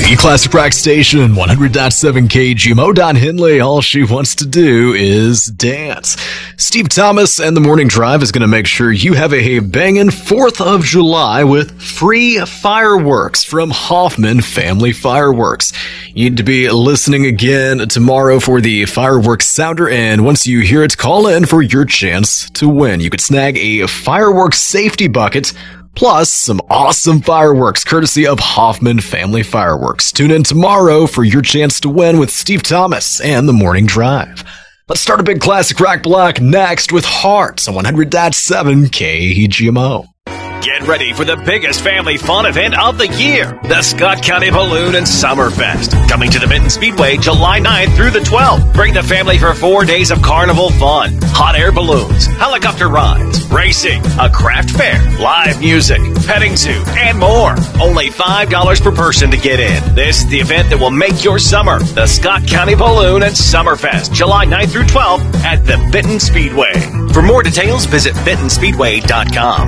The Classic Rock Station, 100.7 KGMO. Don Henley, all she wants to do is dance. Steve Thomas and the Morning Drive is going to make sure you have a banging 4th of July with free fireworks from Hoffman Family Fireworks. You need to be listening again tomorrow for the fireworks sounder, and once you hear it, call in for your chance to win. You could snag a fireworks safety bucket plus some awesome fireworks courtesy of Hoffman Family Fireworks. Tune in tomorrow for your chance to win with Steve Thomas and the Morning Drive. Let's start a big classic rock block next with Hearts on 100.7 KGMO. Get ready for the biggest family fun event of the year, the Scott County Balloon and Summerfest. Coming to the Benton Speedway July 9th through the 12th. Bring the family for 4 days of carnival fun, hot air balloons, helicopter rides, racing, a craft fair, live music, petting zoo, and more. Only $5 per person to get in. This is the event that will make your summer. The Scott County Balloon and Summerfest, July 9th through 12th at the Benton Speedway. For more details, visit BentonSpeedway.com.